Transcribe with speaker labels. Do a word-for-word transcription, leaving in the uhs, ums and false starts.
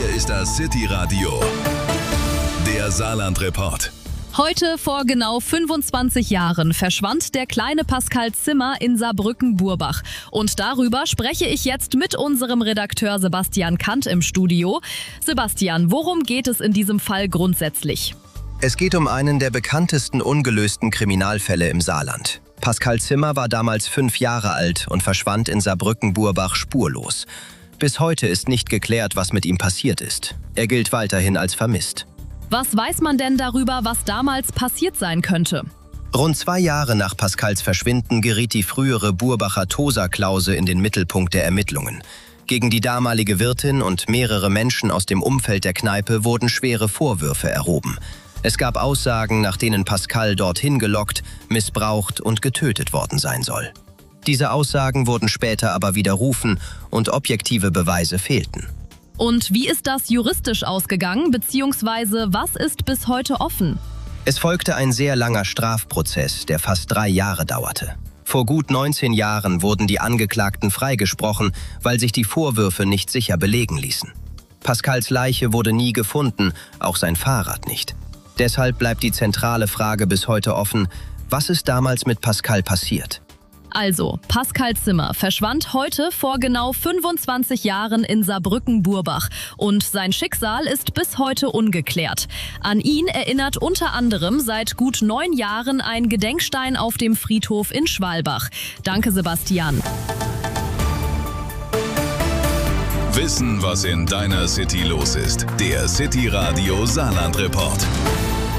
Speaker 1: Hier ist das City Radio, der Saarland-Report.
Speaker 2: Heute vor genau fünfundzwanzig Jahren verschwand der kleine Pascal Zimmer in Saarbrücken-Burbach. Und darüber spreche ich jetzt mit unserem Redakteur Sebastian Kant im Studio. Sebastian, worum geht es in diesem Fall grundsätzlich?
Speaker 3: Es geht um einen der bekanntesten ungelösten Kriminalfälle im Saarland. Pascal Zimmer war damals fünf Jahre alt und verschwand in Saarbrücken-Burbach spurlos. Bis heute ist nicht geklärt, was mit ihm passiert ist. Er gilt weiterhin als vermisst.
Speaker 2: Was weiß man denn darüber, was damals passiert sein könnte?
Speaker 3: Rund zwei Jahre nach Pascals Verschwinden geriet die frühere Burbacher Tosa-Klause in den Mittelpunkt der Ermittlungen. Gegen die damalige Wirtin und mehrere Menschen aus dem Umfeld der Kneipe wurden schwere Vorwürfe erhoben. Es gab Aussagen, nach denen Pascal dorthin gelockt, missbraucht und getötet worden sein soll. Diese Aussagen wurden später aber widerrufen und objektive Beweise fehlten.
Speaker 2: Und wie ist das juristisch ausgegangen, beziehungsweise was ist bis heute offen?
Speaker 3: Es folgte ein sehr langer Strafprozess, der fast drei Jahre dauerte. Vor gut neunzehn Jahren wurden die Angeklagten freigesprochen, weil sich die Vorwürfe nicht sicher belegen ließen. Pascals Leiche wurde nie gefunden, auch sein Fahrrad nicht. Deshalb bleibt die zentrale Frage bis heute offen: Was ist damals mit Pascal passiert?
Speaker 2: Also, Pascal Zimmer verschwand heute vor genau fünfundzwanzig Jahren in Saarbrücken-Burbach und sein Schicksal ist bis heute ungeklärt. An ihn erinnert unter anderem seit gut neun Jahren ein Gedenkstein auf dem Friedhof in Schwalbach. Danke, Sebastian.
Speaker 1: Wissen, was in deiner City los ist. Der City Radio Saarland-Report.